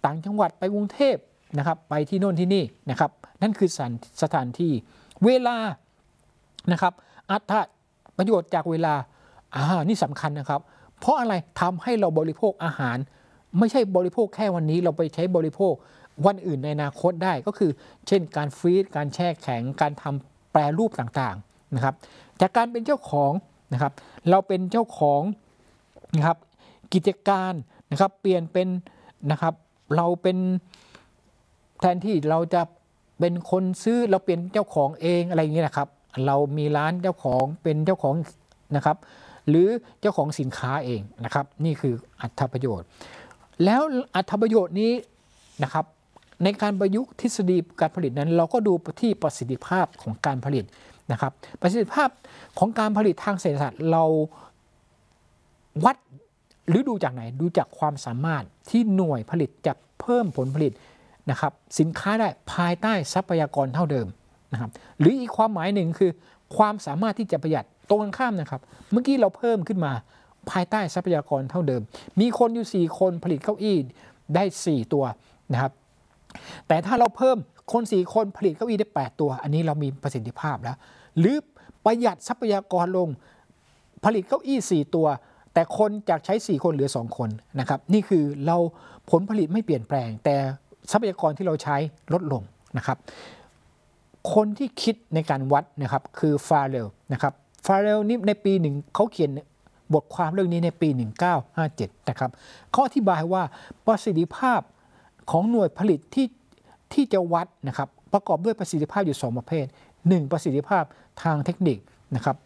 ต่างจังหวัดไปกรุงเทพนะครับไปที่โน่นที่นี่นะครับนั่นคือสถานที่เวลานะครับอัตประโยชน์จากเวลานี่สำคัญนะครับเพราะอะไรทำให้เราบริโภคอาหารไม่ใช่บริโภคแค่วันนี้เราไปใช้บริโภควันอื่นในอนาคตได้ก็คือเช่นการฟรีซการแช่แข็งการทำแปรรูปต่างๆนะครับจากการเป็นเจ้าของนะครับเราเป็นเจ้าของนะครับกิจการนะครับเปลี่ยนเป็นนะครับเราเป็นแทนที่เราจะเป็นคนซื้อเราเป็นเจ้าของเองอะไรอย่างนี้นะครับเรามีร้านเจ้าของเป็นเจ้าของนะครับหรือเจ้าของสินค้าเองนะครับนี่คืออรรถประโยชน์แล้วอรรถประโยชน์นี้นะครับในการประยุกต์ทฤษฎีการผลิตนั้นเราก็ดูที่ประสิทธิภาพของการผลิตนะครับประสิทธิภาพของการผลิตทางเศรษฐศาสตร์เราวัดหรือดูจากไหนดูจากความสามารถที่หน่วยผลิตจะเพิ่มผลผลิตนะครับสินค้าได้ภายใต้ทรัพยากรเท่าเดิมนะครับหรืออีกความหมายหนึ่งคือความสามารถที่จะประหยัดตรงกันข้ามนะครับเมื่อกี้เราเพิ่มขึ้นมาภายใต้ทรัพยากรเท่าเดิมมีคนอยู่4คนผลิตเก้าอี้ได้4ตัวนะครับแต่ถ้าเราเพิ่มคน4คนผลิตเก้าอี้ได้8ตัวอันนี้เรามีประสิทธิภาพแล้วหรือประหยัดทรัพยากรลงผลิตเก้าอี้4ตัวแต่คนจากใช้4คนเหลือ2คนนะครับนี่คือเราผลผลิตไม่เปลี่ยนแปลงแต่ทรัพยากรที่เราใช้ลดลงนะครับคนที่คิดในการวัดนะครับคือฟาเรลนะครับฟาเรลนี่ในปีหนึ่งเขาเขียนบทความเรื่องนี้ในปี1957นะครับเขาอธิบายว่าประสิทธิภาพของหน่วยผลิตที่จะวัดนะครับประกอบด้วยประสิทธิภาพอยู่2ประเภท1ประสิทธิภาพทางเทคนิคนะครับ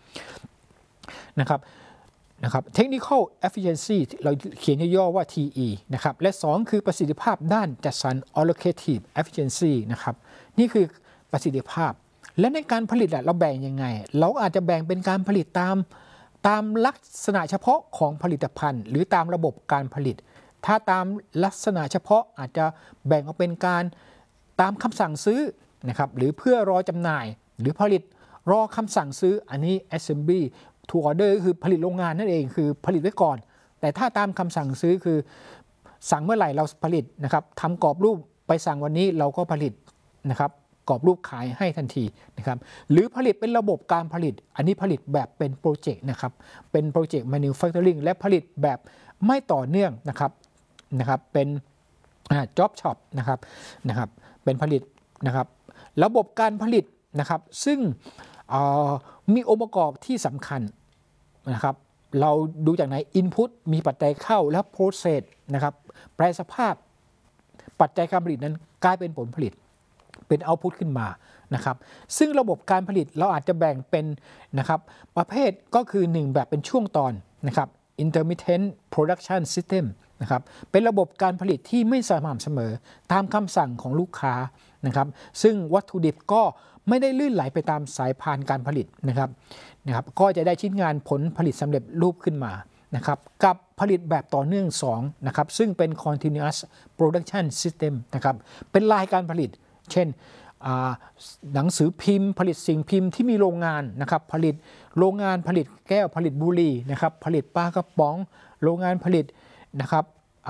technical efficiency เราเขียนย่อๆว่า TE นะครับและ2คือประสิทธิภาพด้านจัดสรร allocative efficiency นะครับนี่คือประสิทธิภาพและในการผลิตเราแบ่งยังไงเราอาจจะแบ่งเป็นการผลิตตามลักษณะเฉพาะของผลิตภัณฑ์หรือตามระบบการผลิตถ้าตามลักษณะเฉพาะอาจจะแบ่งออกเป็นการตามคำสั่งซื้อนะครับหรือเพื่อรอจำหน่ายหรือผลิตรอคำสั่งซื้ออันนี้ assembly to order คือผลิตโรงงานนั่นเองคือผลิตไว้ก่อนแต่ถ้าตามคำสั่งซื้อคือสั่งเมื่อไหร่เราผลิตนะครับทำกรอบรูปไปสั่งวันนี้เราก็ผลิตนะครับกรอบรูปขายให้ทันทีนะครับหรือผลิตเป็นระบบการผลิตอันนี้ผลิตแบบเป็นโปรเจกต์นะครับเป็นโปรเจกต์ manufacturing และผลิตแบบไม่ต่อเนื่องนะครับเป็นjob shop นะครับเป็นผลิตนะครับระบบการผลิตนะครับซึ่งมีองค์ประกอบที่สำคัญนะครับเราดูจากไหน input มีปัจจัยเข้าแล้ว process นะครับแปลสภาพปัจจัยการผลิตนั้นกลายเป็นผลผลิตเป็นเอาท์พุตขึ้นมานะครับซึ่งระบบการผลิตเราอาจจะแบ่งเป็นนะครับประเภทก็คือ1แบบเป็นช่วงตอนนะครับ intermittent production system นะครับเป็นระบบการผลิตที่ไม่สม่ำเสมอตามคำสั่งของลูกค้านะครับซึ่งวัตถุดิบก็ไม่ได้ลื่นไหลไปตามสายพานการผลิตนะครับก็จะได้ชิ้นงานผลผลิตสำเร็จรูปขึ้นมานะครับกับผลิตแบบต่อเนื่อง2นะครับซึ่งเป็น continuous production system นะครับเป็นลายการผลิตเช่นหนังสือพิมพ์ผลิตสิ่งพิมพ์ที่มีโรงงานนะครับผลิตโรงงานผลิตแก้วผลิตบุหรี่นะครับผลิตปลากระป๋องโรงงานผลิตนะครับ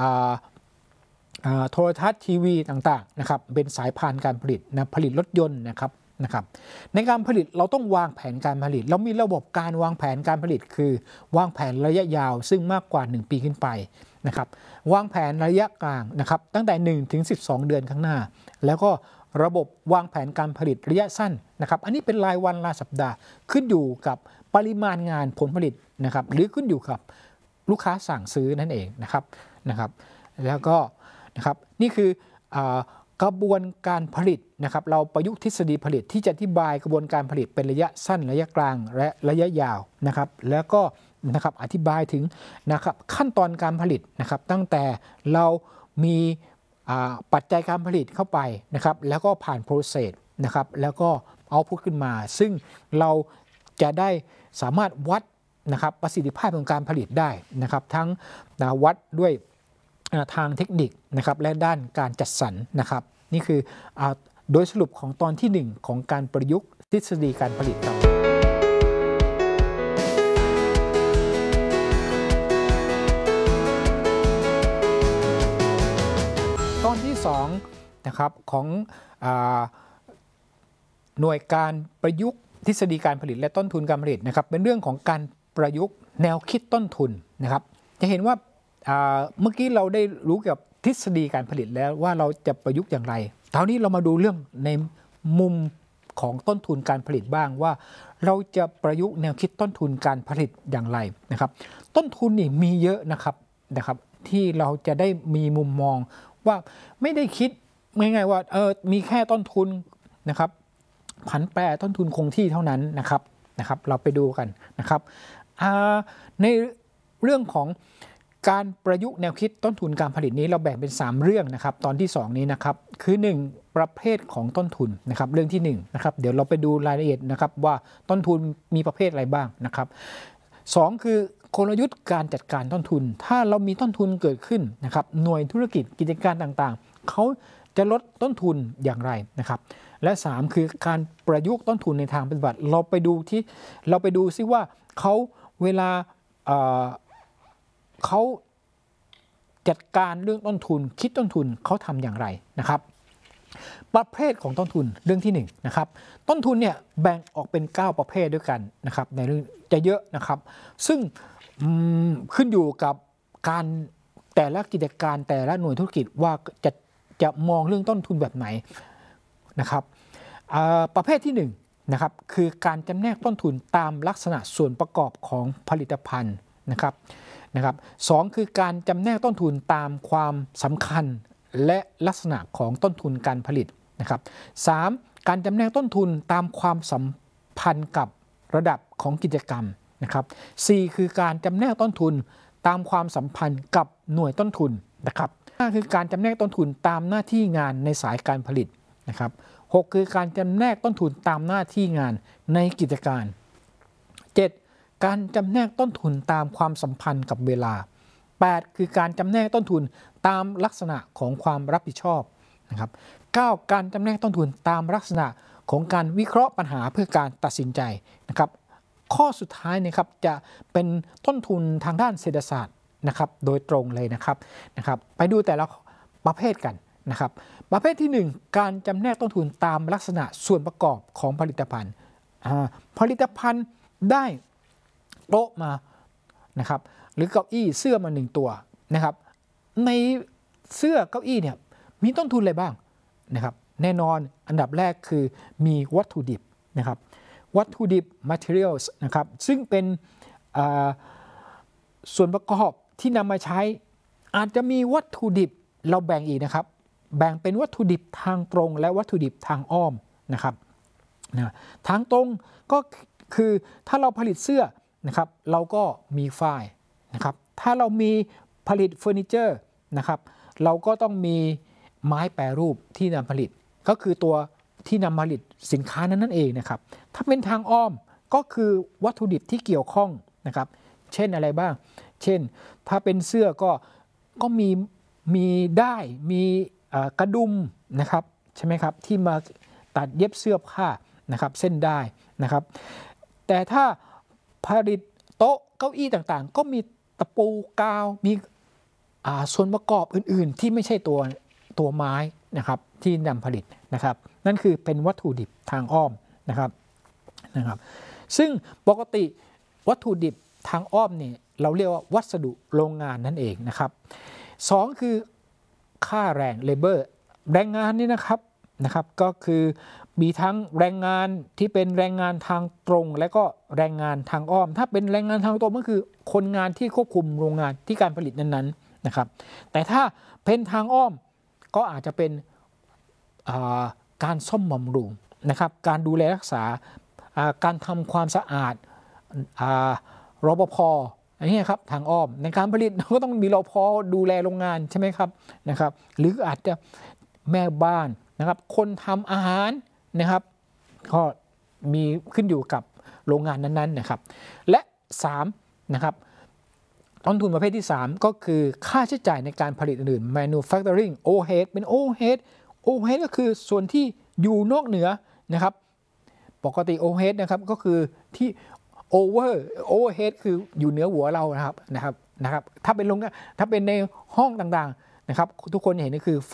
โทรทัศน์ทีวีต่างๆนะครับเป็นสายพานการผลิตนะผลิตรถยนต์นะครับในการผลิตเราต้องวางแผนการผลิตเรามีระบบการวางแผนการผลิตคือวางแผนระยะยาวซึ่งมากกว่า1ปีขึ้นไปนะครับวางแผนระยะกลางนะครับตั้งแต่1 ถึง 12 เดือนข้างหน้าแล้วก็ระบบวางแผนการผลิตระยะสั้นนะครับอันนี้เป็นรายวันรายสัปดาห์ขึ้นอยู่กับปริมาณงานผลผลิตนะครับหรือขึ้นอยู่กับลูกค้าสั่งซื้อนั่นเองนะครับแล้วก็นะครับนี่คือกระบวนการผลิตนะครับเราประยุกต์ทฤษฎีผลิตที่จะอธิบายกระบวนการผลิตเป็นระยะสั้นระยะกลางและระยะยาวนะครับแล้วก็นะครับอธิบายถึงนะครับขั้นตอนการผลิตนะครับตั้งแต่เรามีปัจจัยการผลิตเข้าไปนะครับแล้วก็ผ่านโปรเซสนะครับแล้วก็เอาพุตขึ้นมาซึ่งเราจะได้สามารถวัดนะครับประสิทธิภาพของการผลิตได้นะครับทั้งวัดด้วยทางเทคนิคนะครับและด้านการจัดสรรนะครับนี่คือโดยสรุปของตอนที่1ของการประยุกต์ทฤษฎีการผลิตครับตอนที่2นะครับของหน่วยการประยุกต์ทฤษฎีการผลิตและต้นทุนการผลิตนะครับเป็นเรื่องของการประยุกต์แนวคิดต้นทุนนะครับจะเห็นว่าเมื่อกี้เราได้รู้เกี่ยวกับทฤษฎีการผลิตแล้วว่าเราจะประยุกต์อย่างไรคราวนี้เรามาดูเรื่องในมุมของต้นทุนการผลิตบ้างว่าเราจะประยุกต์แนวคิดต้นทุนการผลิตอย่างไรนะครับต้นทุนนี่มีเยอะนะครับที่เราจะได้มีมุมมองว่าไม่ได้คิดง่ายๆว่ามีแค่ต้นทุนนะครับผันแปรต้นทุนคงที่เท่านั้นนะครับเราไปดูกันนะครับในเรื่องของการประยุกต์แนวคิดต้นทุนการผลิตนี้เราแบ่งเป็น3เรื่องนะครับตอนที่2นี้นะครับคือ1ประเภทของต้นทุนนะครับเรื่องที่1นะครับเดี๋ยวเราไปดูรายละเอียดนะครับว่าต้นทุนมีประเภทอะไรบ้างนะครับ2คือกลยุทธ์การจัดการต้นทุนถ้าเรามีต้นทุนเกิดขึ้นนะครับหน่วยธุรกิจกิจการต่างๆเขาจะลดต้นทุนอย่างไรนะครับและ3คือการประยุกต์ต้นทุนในทางปฏิบัติเราไปดูซิว่าเขาเวลาเขาจัดการเรื่องต้นทุนคิดต้นทุนเขาทำอย่างไรนะครับประเภทของต้นทุนเรื่องที่1นะครับต้นทุนเนี่ยแบ่งออกเป็น9ประเภทด้วยกันนะครับในเรื่องจะเยอะนะครับซึ่งขึ้นอยู่กับการแต่ละกิจการแต่ละหน่วยธุรกิจว่าจะมองเรื่องต้นทุนแบบไหนนะครับประเภทที่1นะครับคือการจำแนกต้นทุนตามลักษณะส่วนประกอบของผลิตภัณฑ์นะครับ2คือการจำแนกต้นทุนตามความสำคัญและลักษณะของต้นทุนการผลิตนะครับ3การจำแนกต้นทุนตามความสัมพันธ์กับระดับของกิจกรรมนะครับ4คือการจำแนกต้นทุนตามความสัมพันธ์กับหน่วยต้นทุนนะครับ5คือการจำแนกต้นทุนตามหน้าที่งานในสายการผลิตนะครับ6คือการจำแนกต้นทุนตามหน้าที่งานในกิจการ7การจำแนกต้นทุนตามความสัมพันธ์กับเวลา8คือการจำแนกต้นทุนตามลักษณะของความรับผิดชอบนะครับ9การจำแนกต้นทุนตามลักษณะของการวิเคราะห์ปัญหาเพื่อการตัดสินใจนะครับข้อสุดท้ายนะครับจะเป็นต้นทุนทางด้านเศรษฐศาสตร์นะครับโดยตรงเลยนะครับไปดูแต่ละประเภทกันนะครับประเภทที่1การจำแนกต้นทุนตามลักษณะส่วนประกอบของผลิตภัณฑ์ได้โต๊ะมานะครับหรือเก้าอี้เสื้อมา1ตัวนะครับในเสื้อเก้าอี้เนี่ยมีต้นทุนอะไรบ้างนะครับแน่นอนอันดับแรกคือมีวัตถุดิบนะครับวัตถุดิบ materials นะครับซึ่งเป็นส่วนประกอบที่นำมาใช้อาจจะมีวัตถุดิบเราแบ่งอีกนะครับแบ่งเป็นวัตถุดิบทางตรงและวัตถุดิบทางอ้อมนะครับทางตรงก็คือถ้าเราผลิตเสื้อนะครับเราก็มีฝ้ายนะครับถ้าเรามีผลิตเฟอร์นิเจอร์นะครับเราก็ต้องมีไม้แปรรูปที่นำผลิตก็คือตัวที่นำผลิตสินค้านั้นนั่นเองนะครับถ้าเป็นทางอ้อมก็คือวัตถุดิบที่เกี่ยวข้องนะครับเช่นอะไรบ้างเช่นถ้าเป็นเสื้อก็มีได้มีกระดุมนะครับใช่ไหมครับที่มาตัดเย็บเสื้อผ้านะครับเส้นได้นะครับแต่ถ้าผลิตโต๊ะเก้าอี้ต่างๆก็มีตะปูกาวมีส่วนประกอบอื่นๆที่ไม่ใช่ตัวไม้นะครับที่นำผลิตนะครับนั่นคือเป็นวัตถุดิบทางอ้อมนะครับซึ่งปกติวัตถุดิบทางอ้อมเนี่ยเราเรียกว่าวัสดุโรงงานนั่นเองนะครับ2คือค่าแรง labor แรงงานนี่นะครับก็คือมีทั้งแรงงานที่เป็นแรงงานทางตรงและก็แรงงานทางอ้อมถ้าเป็นแรงงานทางตรงก็คือคนงานที่ควบคุมโรงงานที่การผลิตนั้นๆนะครับแต่ถ้าเป็นทางอ้อมก็อาจจะเป็นการซ่อมบำรุงนะครับการดูแลรักษาการทำความสะอาดรปภ.อันนี้ครับทางอ้อมในการผลิตก็ต้องมีรปภ.ดูแลโรงงานใช่ไหมครับนะครับหรืออาจจะแม่บ้านนะครับคนทำอาหารนะครับก็มีขึ้นอยู่กับโรงงานนั้นๆนะครับและ3นะครับต้นทุนประเภทที่3ก็คือค่าใช้จ่ายในการผลิตอื่น manufacturing overhead เป็น overhead ก็คือส่วนที่อยู่นอกเหนือนะครับปกติ overhead นะครับก็คือที่ overhead คืออยู่เหนือหัวเรานะครับถ้าเป็นโรงงานถ้าเป็นในห้องต่างๆนะครับทุกคนเห็นนี่คือ